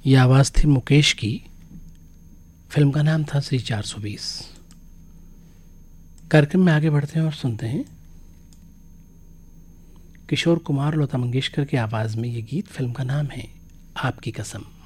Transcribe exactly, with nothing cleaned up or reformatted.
ये आवाज़ थी मुकेश की। फिल्म का नाम था श्री चार सौ बीस। कार्यक्रम में आगे बढ़ते हैं और सुनते हैं किशोर कुमार, लता मंगेशकर की आवाज़ में ये गीत। फिल्म का नाम है आपकी कसम।